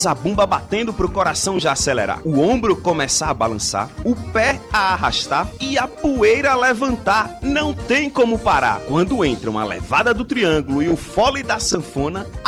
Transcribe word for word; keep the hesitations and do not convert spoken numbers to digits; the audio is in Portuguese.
A bumba batendo pro coração já acelerar, o ombro começar a balançar, o pé a arrastar e a poeira a levantar. Não tem como parar. Quando entra uma levada do triângulo e o fole da sanfona,